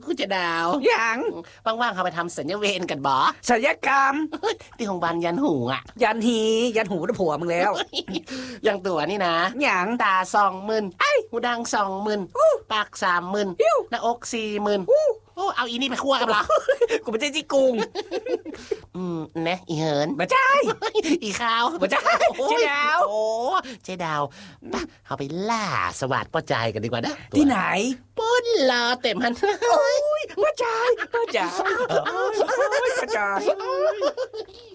คุณจะดาวอย่างว่างๆเขาไปทำสัญญาเวรกันบ่ศัลยกรรมที่โรงพยาบาลยันหูอ่ะยันหูนะผัวมึงแล้วอย่างตัวนี่นะอย่างตา20,000หูดัง20,000ปาก30,000หน้าอก40,000โอ้เอาอีนี่ไปคั่วกับเรากูไม่ใช่จี้กุงนะอีเหินไม่ใช่อีขาวไม่ใช่เจ๊ดาวโอ้เจ๊ดาวป่ะเอาไปล่าสวัสดิ์ป้าใจกันดีกว่านะที่ไหนปุ้นรอเต็มหันโอ้ยป้าใจป้าใจ